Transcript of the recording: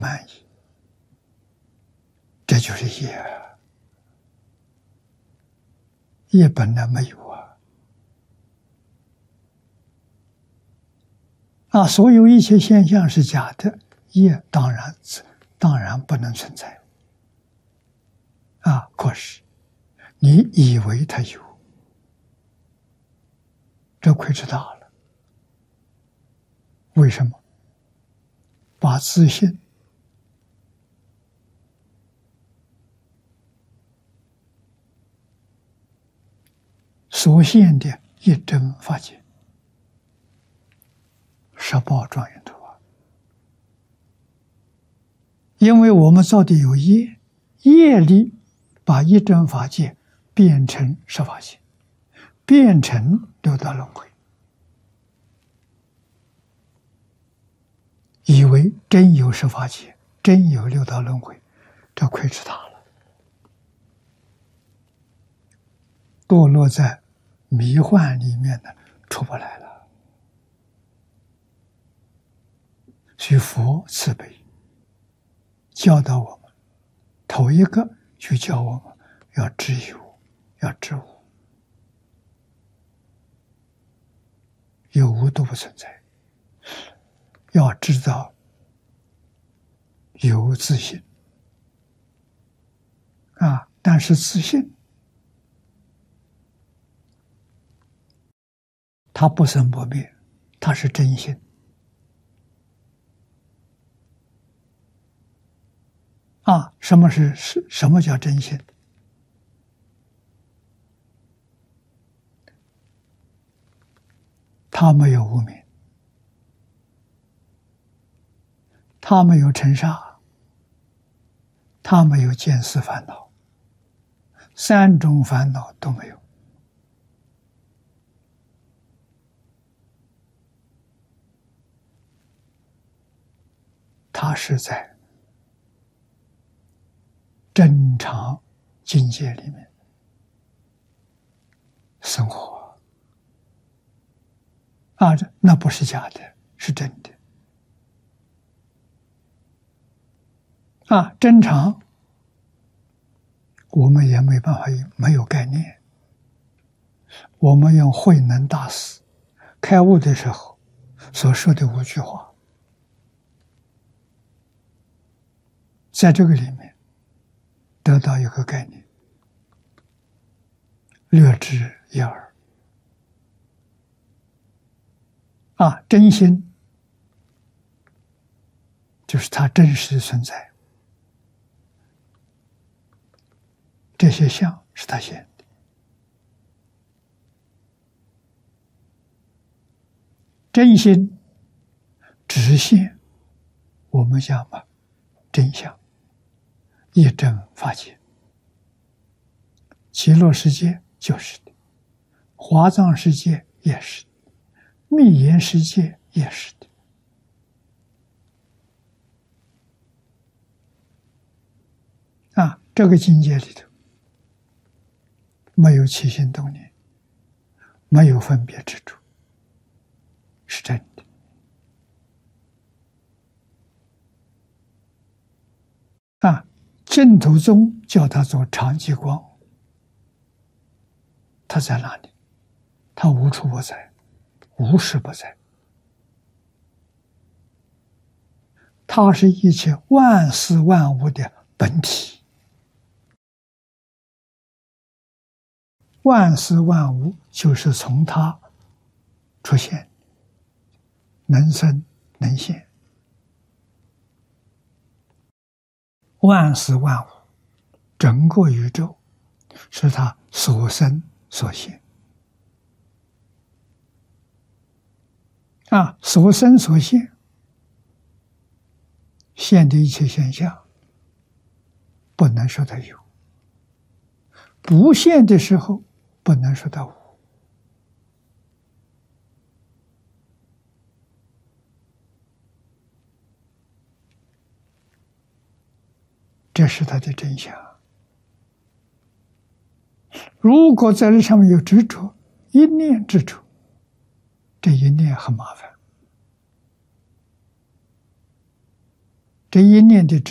满意，这就是业啊。业本来没有所有一切现象是假的，业当然不能存在可是你以为它有，这亏吃大了。为什么？把自信所现的一真法界十报庄严图因为我们造的有业，业力把一真法界变成十法界，变成六道轮回，以为真有十法界，真有六道轮回，这亏吃大了，堕落在迷幻里面的出不来了。所以佛慈悲教导我们，头一个就教我们要知有，要知无，有无都不存在，要知道有自信但是自信它不生不灭，它是真心什么叫真心？它没有无明，它没有尘沙，它没有见思烦恼，三种烦恼都没有。它是在正常境界里面生活那不是假的，是真的正常我们也没办法，没有概念。我们用慧能大师开悟的时候所说的5句话，在这个里面得到一个概念，略知一二真心就是它真实的存在，这些相是他现的。真心直现我们讲吧，真相一真法界，极乐世界就是的，华藏世界也是的，密严世界也是的这个境界里头没有起心动念，没有分别之处，是真的净土宗叫它做常寂光，它在哪里？它无处不在，无时不在，它是一切万事万物的本体，万事万物就是从它出现，能生能现，万事万物整个宇宙是它所生所现所生所现，现的一切现象不能说它有，不现的时候不能说它无，这是它的真相。如果在这上面有执着，一念执着，这一念很麻烦这一念的